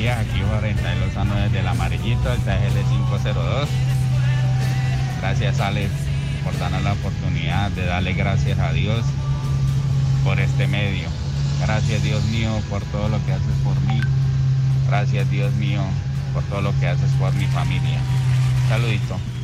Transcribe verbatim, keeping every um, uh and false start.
días. Aquí Jorge Lozano desde el Amarillito, el T G L cinco cero dos. Gracias, Alex, por darnos la oportunidad de darle gracias a Dios por este medio. Gracias, Dios mío, por todo lo que haces por mí. Gracias, Dios mío, por todo lo que haces por mi familia. Saludito.